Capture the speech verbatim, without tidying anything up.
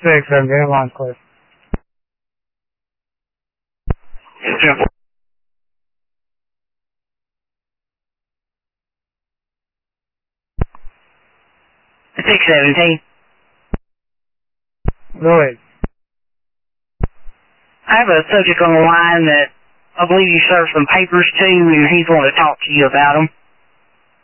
Six, I'm getting line clear. ten four. six seventeen. Go ahead. I have a subject on the line that I believe you served some papers to, and he's wanting to talk to you about them.